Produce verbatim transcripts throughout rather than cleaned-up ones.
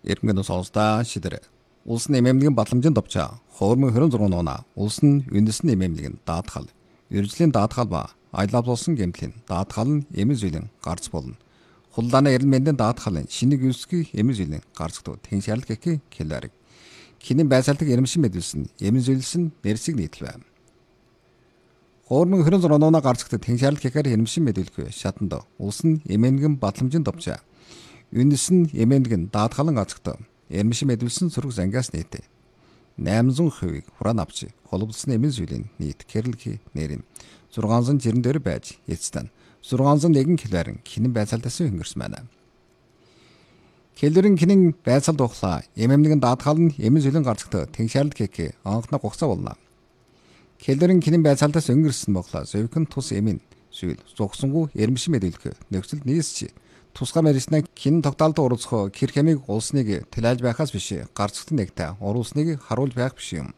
Иргэн сонсдаа шидэр. Улс нь эмэмнэлгийн батламжинд довчаа. Хуурмын хорин зургуун нуна. Улс нь үндэсний эмэмнэлгийн даатгал. Үржлийн даатгал ба аялал болсон гэмтлийн даатгал нь эмэн зүйлийн гарц болно. Хуллааны эрен мэндийн даатгалын шинийг үсгийн эмэн зүйлийн гарцдаг тэн шаарл гэхий хэлэрэг. Кинийн байсаалтыг эрэмшин мэдүүлсэн эмэн зүйлсэн нэрсийг нийтлвэ. Хуурмын хорин зургуун нуна гарцдаг тэн шаарл гэхээр эрэмшин мэдүүлэхгүй шатанд улс нь эмэмнэлгийн батламжинд довчаа. Үндэс нь эмэмнэлгийн даатгалан гацагт эрэмшин мэдүүлсэн сөрөг зангиас нийтээ найман зуун хувийг хураан авч холбогдсон эмэн зүйлийн нийт гэрлэхий нэрийн зургаан зуун жирэн дээр байж эцтэн зургаан зуун нэгэн килоарын кинэн байцаалтаас хөнгөрсөн байна. Килорын кинэн байцаалт ухлаа эмэмнэлгийн даатгал нь эмэн зүйлийн гарцагт тэншаарлт гэхээ анхна гугцаа болно. Килорын кинэн байцаалтаас өнгөрсөн боглоо зөвхөн тус эмэн зүйл зугсангүй эрэмшин мэдүүлэх нөхцөлд нийсч тусгай мэрэгчнээ кинэн тогтоолд оролцох хэр хэмиг улсныг тэлэлж байхаас биш гарцагт нэгтэй оруулсныг харуулж байх биш юм.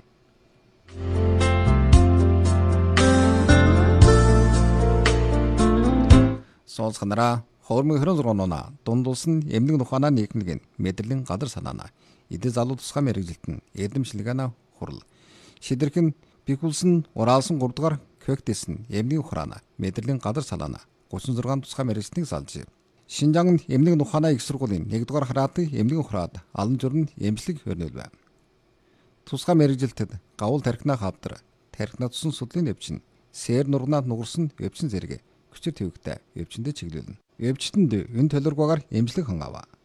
Сонсгонараа хуурмын хорин зургуун нуна дунд улс нь эмнэлэг ухаанаа нийгмэлгийн мэдрэлийн гадар санаана эдээ залуу тусгай мэрэгжилтэн эрдэмшлэгэнэ хурал шидэрхэн бих улс нь ураалсан гурав дахь квектес нь эмнэлгийн ухаанаа мэдрэлийн гадар санаана гучин зургаан тусгай мэрэгчнийг салж Шинжаан эмнэлэг ухаанаа их сургуулийн нэгдүгээр хараатын эмнэлэг ухаад алан журн эмчлэг хөрнөлвэ. Тусгай мэрэгжилтэд гавул тархинаа хавдар тархинаа тусан судлын өвчин сээр нургнаа нугарсан өвчин зэрэг хүчээр төвөгтэй өвчнөд чиглүүлнэ. Өвчтөнд энэ төлөвлөгөөр эмчлэг хан аваа.